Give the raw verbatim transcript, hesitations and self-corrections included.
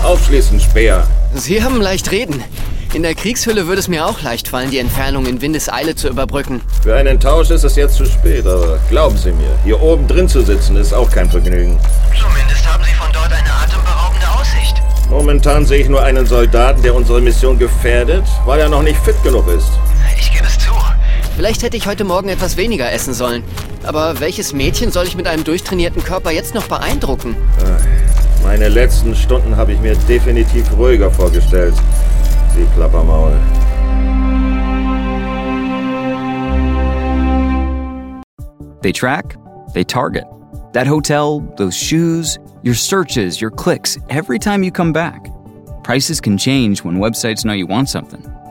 Aufschließen, Speer. Sie haben leicht reden. In der Kriegshülle würde es mir auch leicht fallen, die Entfernung in Windeseile zu überbrücken. Für einen Tausch ist es jetzt zu spät, aber glauben Sie mir, hier oben drin zu sitzen ist auch kein Vergnügen. Zumindest haben Sie von dort eine atemberaubende Aussicht. Momentan sehe ich nur einen Soldaten, der unsere Mission gefährdet, weil er noch nicht fit genug ist. Ich gebe es zu. Vielleicht hätte ich heute Morgen etwas weniger essen sollen. Aber welches Mädchen soll ich mit einem durchtrainierten Körper jetzt noch beeindrucken? Meine letzten Stunden habe ich mir definitiv ruhiger vorgestellt. Sie Klappermaul. They track, they target. That hotel, those shoes, your searches, your clicks, every time you come back. Prices can change when websites know you want something.